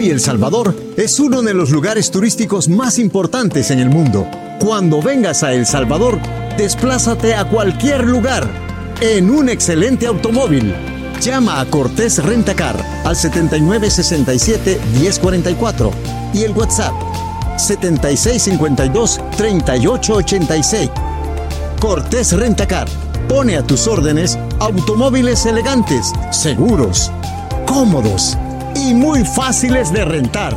Hoy El Salvador es uno de los lugares turísticos más importantes en el mundo. Cuando vengas a El Salvador, desplázate a cualquier lugar en un excelente automóvil. Llama a Cortés Rentacar al 7967-1044 y el WhatsApp 7652-3886. Cortés Rentacar pone a tus órdenes automóviles elegantes, seguros, cómodos y muy fáciles de rentar.